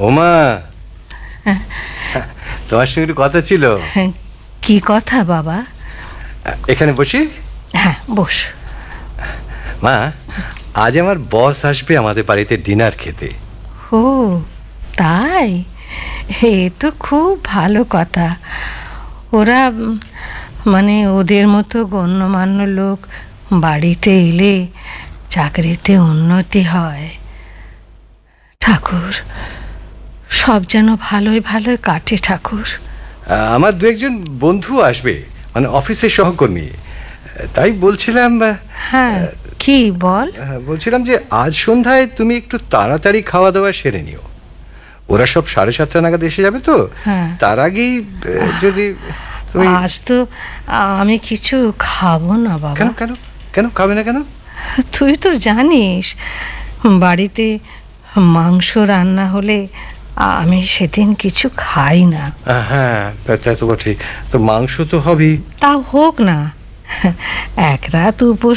ওমা, তোমার সঙ্গে একটু কথা ছিল। কি কথা বাবা? এখানে বসি। হ্যাঁ, বস। মা, আজ আমার বস আসবে আমাদের বাড়িতে ডিনার খেতে। ও তাই? এ তো খুব ভালো কথা। ওরা মানে ওদের মতো গণ্যমান্য লোক বাড়িতে এলে চাকরিতে উন্নতি হয়। ঠাকুর, সব যেন ভালোই ভালোই কাটে ঠাকুর। আমার দু একজন বন্ধু আসবে, মানে অফিসের সহকর্মী। তাই বলছিলাম, হ্যাঁ, কি বল? বলছিলাম যে আজ সন্ধ্যায় তুমি একটু তাড়াতাড়ি খাওয়া দাওয়া সেরে নিও। ওরা সব 7:30 নাগাদ এসে যাবে তো। হ্যাঁ। তার আগেই যদি তুমি। আজ তো আমি কিছু খাবো না বাবা। কেন কেন কেন খাবে না কেন? তুই তো জানিস, বাড়িতে মাংস রান্না হলে আমি সেদিন কিছু খাই না। হ্যাঁ, তা তো ঠিক। তো মাংস তো হবেই। তা হোক না, এক রাত উপোস